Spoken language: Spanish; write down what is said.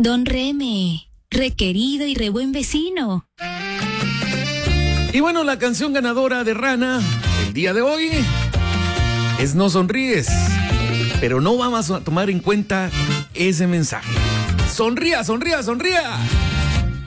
Don Reme, requerido y re buen vecino. Y bueno, la canción ganadora de Rana el día de hoy es No Sonríes, pero no vamos a tomar en cuenta ese mensaje. Sonría, sonría, sonría.